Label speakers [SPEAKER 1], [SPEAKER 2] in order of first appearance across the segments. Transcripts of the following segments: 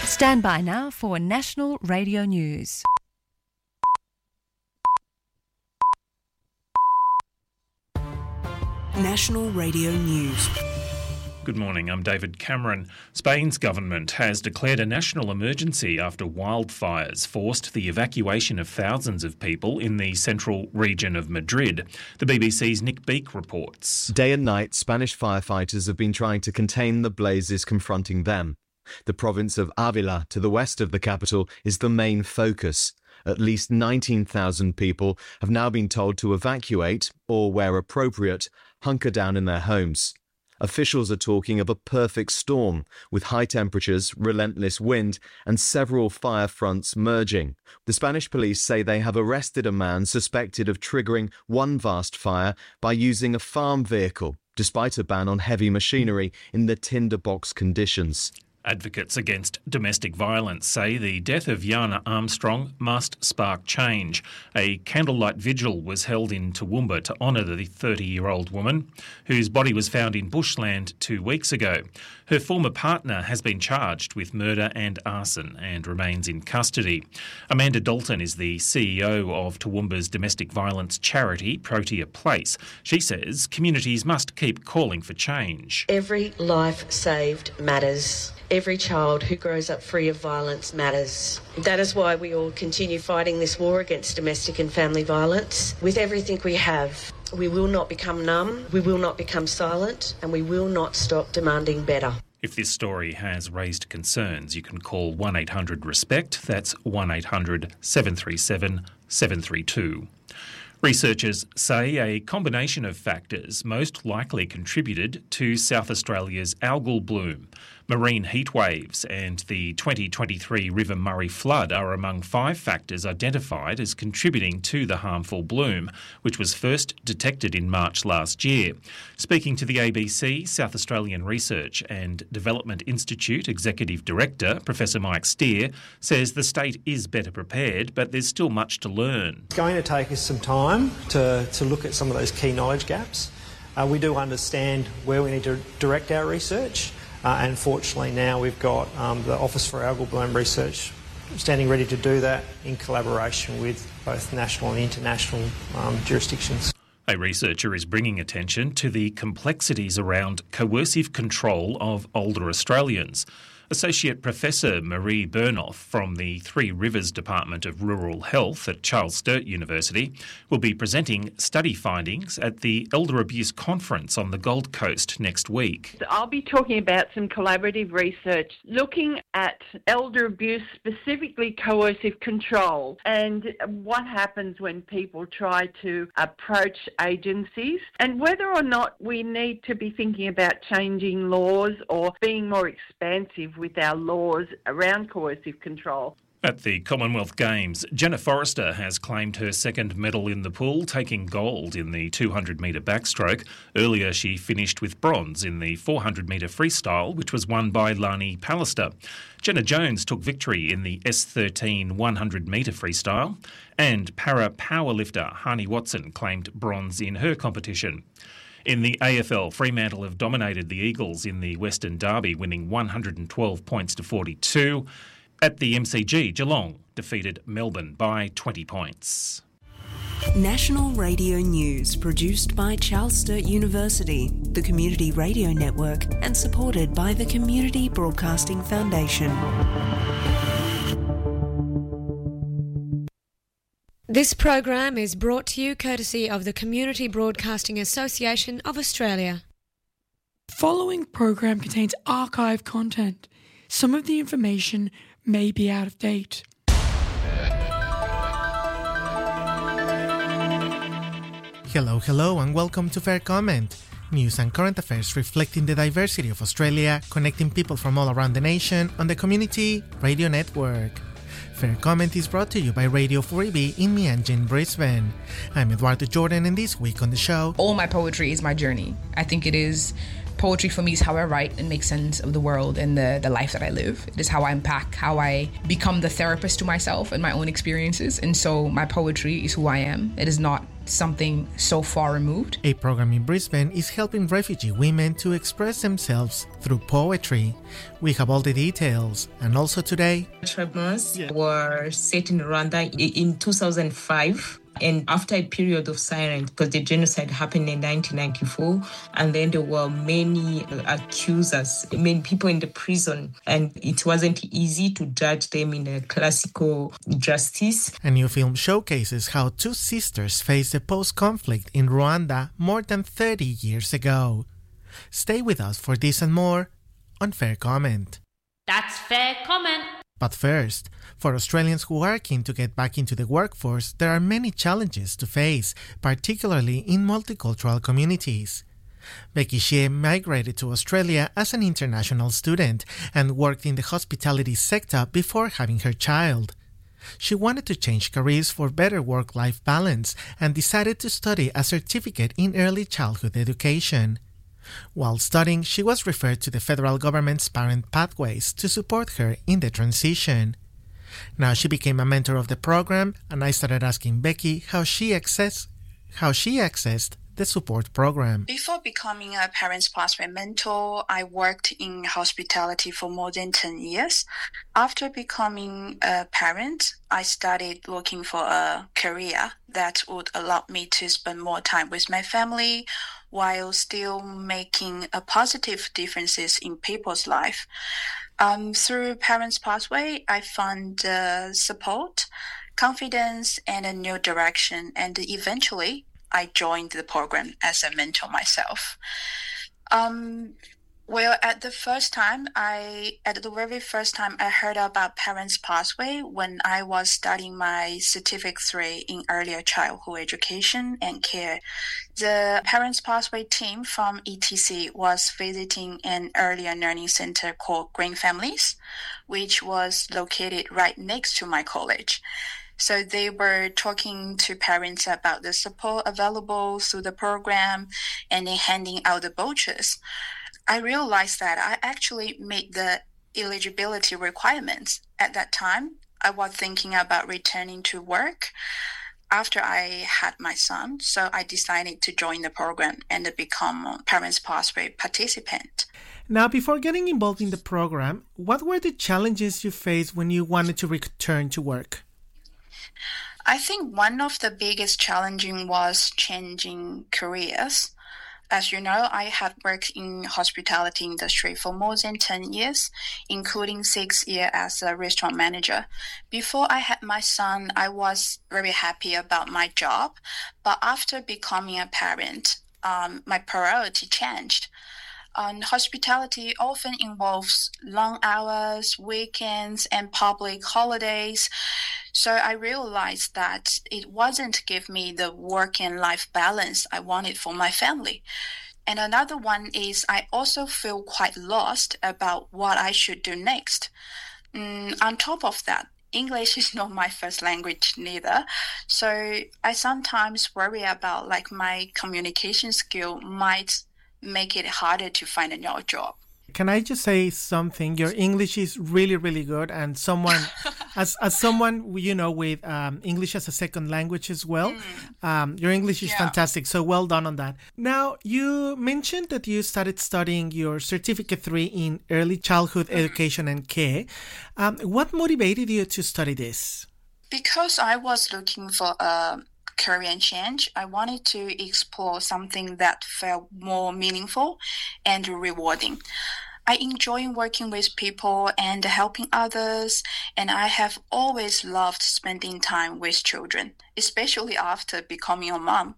[SPEAKER 1] Stand by now for National Radio News.
[SPEAKER 2] National Radio News.
[SPEAKER 3] Good morning, I'm David Cameron. Spain's government has declared a national emergency after wildfires forced the evacuation of thousands of people in the central region of Madrid. The BBC's Nick Beake reports.
[SPEAKER 4] Day and night, Spanish firefighters have been trying to contain the blazes confronting them. The province of Avila, to the west of the capital, is the main focus. At least 19,000 people have now been told to evacuate, or where appropriate, hunker down in their homes. Officials are talking of a perfect storm, with high temperatures, relentless wind, and several fire fronts merging. The Spanish police say they have arrested a man suspected of triggering one vast fire by using a farm vehicle, despite a ban on heavy machinery in the tinderbox conditions.
[SPEAKER 3] Advocates against domestic violence say the death of Yana Armstrong must spark change. A candlelight vigil was held in Toowoomba to honour the 30-year-old woman, whose body was found in bushland 2 weeks ago. Her former partner has been charged with murder and arson and remains in custody. Amanda Dalton is the CEO of Toowoomba's domestic violence charity, Protea Place. She says communities must keep calling for change.
[SPEAKER 5] Every life saved matters. Every child who grows up free of violence matters. That is why we all continue fighting this war against domestic and family violence with everything we have. We will not become numb, we will not become silent, and we will not stop demanding better.
[SPEAKER 3] If this story has raised concerns, you can call 1-800-RESPECT. That's 1-800-737-732. Researchers say a combination of factors most likely contributed to South Australia's algal bloom. Marine heat waves and the 2023 River Murray flood are among 5 factors identified as contributing to the harmful bloom, which was first detected in March last year. Speaking to the ABC, South Australian Research and Development Institute Executive Director, Professor Mike Steer, says the state is better prepared, but there's still much to learn.
[SPEAKER 6] It's going to take us some time to look at some of those key knowledge gaps. We do understand where we need to direct our research. And fortunately now we've got the Office for Algal Bloom Research standing ready to do that in collaboration with both national and international jurisdictions.
[SPEAKER 3] A researcher is bringing attention to the complexities around coercive control of older Australians. Associate Professor Marie Burnoff from the Three Rivers Department of Rural Health at Charles Sturt University will be presenting study findings at the Elder Abuse Conference on the Gold Coast next week.
[SPEAKER 7] I'll be talking about some collaborative research looking at elder abuse, specifically coercive control, and what happens when people try to approach agencies, and whether or not we need to be thinking about changing laws or being more expansive with our laws around coercive control.
[SPEAKER 3] At the Commonwealth Games, Jenna Forrester has claimed her second medal in the pool, taking gold in the 200-metre backstroke. Earlier, she finished with bronze in the 400-metre freestyle, which was won by Lani Pallister. Jenna Jones took victory in the S13 100-metre freestyle, and para powerlifter Hani Watson claimed bronze in her competition. In the AFL, Fremantle have dominated the Eagles in the Western Derby, winning 112 points to 42. At the MCG, Geelong defeated Melbourne by 20 points.
[SPEAKER 2] National Radio News, produced by Charles Sturt University, the Community Radio Network, and supported by the Community Broadcasting Foundation.
[SPEAKER 8] This program is brought to you courtesy of the Community Broadcasting Association of Australia.
[SPEAKER 9] Following program contains archive content. Some of the information may be out of date.
[SPEAKER 10] Hello, and welcome to Fair Comment. News and current affairs reflecting the diversity of Australia, connecting people from all around the nation on the Community Radio Network. Fair Comment is brought to you by Radio 4EB in Meanjin, Brisbane. I'm Eduardo Jordan, and this week on the show...
[SPEAKER 11] All my poetry is my journey. I think it is... Poetry for me is how I write and make sense of the world and the life that I live. It is how I unpack, how I become the therapist to myself and my own experiences. And so my poetry is who I am. It is not something so far removed.
[SPEAKER 10] A program in Brisbane is helping refugee women to express themselves through poetry. We have all the details. And also today,
[SPEAKER 12] Tribunals were set in Rwanda in 2005. And after a period of silence, because the genocide happened in 1994, and then there were many accusers, many people in the prison, and it wasn't easy to judge them in a classical justice.
[SPEAKER 10] A new film showcases how two sisters faced the post-conflict in Rwanda more than 30 years ago. Stay with us for this and more on Fair Comment.
[SPEAKER 13] That's Fair Comment.
[SPEAKER 10] But first, for Australians who are keen to get back into the workforce, there are many challenges to face, particularly in multicultural communities. Becky Xie migrated to Australia as an international student and worked in the hospitality sector before having her child. She wanted to change careers for better work-life balance and decided to study a certificate in early childhood education. While studying, she was referred to the federal government's Parent Pathways to support her in the transition. Now she became a mentor of the program, and I started asking Becky how she accessed the support program.
[SPEAKER 14] Before becoming a Parents Pathway mentor, I worked in hospitality for more than 10 years. After becoming a parent, I started looking for a career that would allow me to spend more time with my family while still making a positive differences in people's life. Through Parents Pathway, I found support, confidence, and a new direction, and eventually I joined the program as a mentor myself. At the very first time I heard about Parents Pathway when I was studying my Certificate 3 in earlier childhood education and care. The Parents Pathway team from ETC was visiting an earlier learning center called Green Families, which was located right next to my college. So they were talking to parents about the support available through the program and then handing out the vouchers. I realized that I actually met the eligibility requirements. At that time, I was thinking about returning to work after I had my son, so I decided to join the program and become a Parents Pathway participant.
[SPEAKER 10] Now, before getting involved in the program, what were the challenges you faced when you wanted to return to work?
[SPEAKER 14] I think one of the biggest challenges was changing careers. As you know, I have worked in hospitality industry for more than 10 years, including 6 years as a restaurant manager. Before I had my son, I was very happy about my job. But after becoming a parent, my priority changed. Hospitality often involves long hours, weekends, and public holidays. So I realized that it wasn't give me the work and life balance I wanted for my family. And another one is I also feel quite lost about what I should do next. On top of that, English is not my first language neither. So I sometimes worry about my communication skill might make it harder to find a new job.
[SPEAKER 10] Can I just say something? Your English is really, really good, and someone, as someone with English as a second language as well, your English is fantastic. So well done on that. Now, you mentioned that you started studying your Certificate 3 in Early Childhood Education and Care. What motivated you to study this?
[SPEAKER 14] Because I was looking for a career change, I wanted to explore something that felt more meaningful and rewarding. I enjoy working with people and helping others, and I have always loved spending time with children, especially after becoming a mom.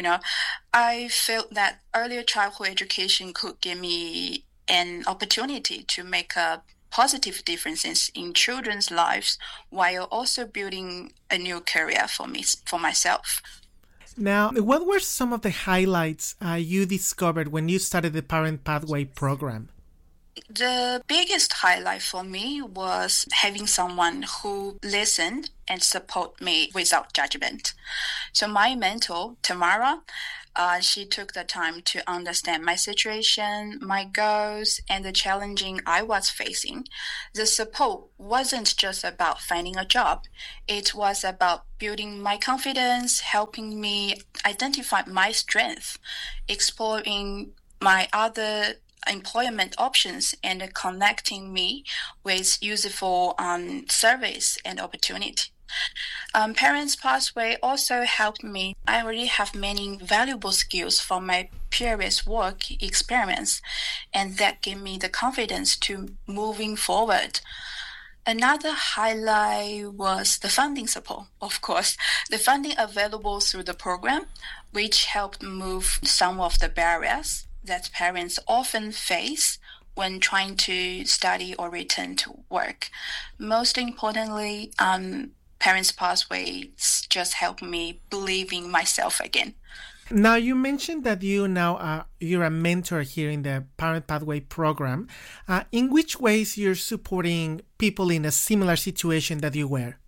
[SPEAKER 14] I felt that earlier childhood education could give me an opportunity to make a positive differences in children's lives while also building a new career for myself.
[SPEAKER 10] Now, what were some of the highlights you discovered when you started the Parent Pathway program?
[SPEAKER 14] The biggest highlight for me was having someone who listened and support me without judgment. So my mentor, Tamara, She took the time to understand my situation, my goals, and the challenging I was facing. The support wasn't just about finding a job. It was about building my confidence, helping me identify my strength, exploring my other employment options, and connecting me with useful service and opportunity. Parents Pathway also helped me. I already have many valuable skills from my previous work experience, and that gave me the confidence to moving forward. Another highlight was the funding support, of course. The funding available through the program, which helped move some of the barriers that parents often face when trying to study or return to work. Most importantly, Parents Pathway just helped me believe in myself again.
[SPEAKER 10] Now, you mentioned that you're a mentor here in the Parent Pathway program. In which ways you're supporting people in a similar situation that you were?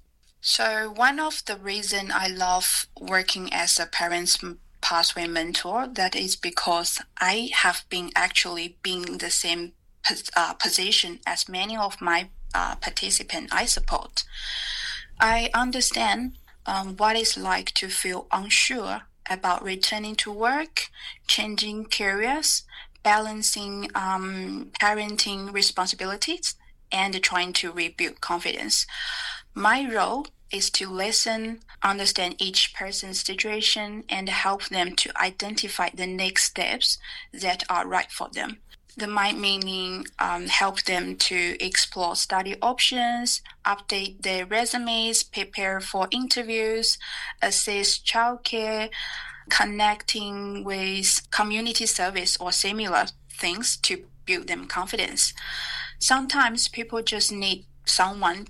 [SPEAKER 14] So one of the reasons I love working as a Parents Pathway mentor, that is because I have been in the same position as many of my participants I support. I understand what it's like to feel unsure about returning to work, changing careers, balancing parenting responsibilities, and trying to rebuild confidence. My role is to listen, understand each person's situation, and help them to identify the next steps that are right for them. That might mean help them to explore study options, update their resumes, prepare for interviews, assess childcare, connecting with community service or similar things to build them confidence. Sometimes people just need someone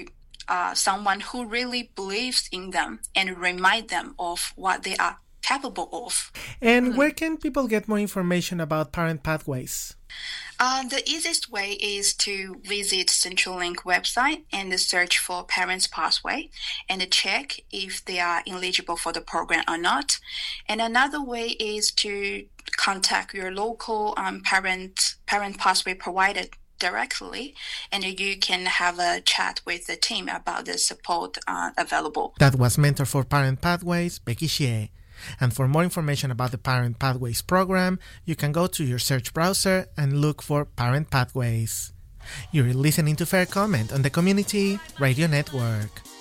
[SPEAKER 14] who really believes in them and remind them of what they are capable of.
[SPEAKER 10] And where can people get more information about Parent Pathways?
[SPEAKER 14] The easiest way is to visit CentralLink website and search for Parents Pathway and check if they are eligible for the program or not. And another way is to contact your local Parent Pathway provider directly, and you can have a chat with the team about the support available.
[SPEAKER 10] That was Mentor for Parent Pathways, Becky Xie. And for more information about the Parent Pathways program, you can go to your search browser and look for Parent Pathways. You're listening to Fair Comment on the Community Radio Network.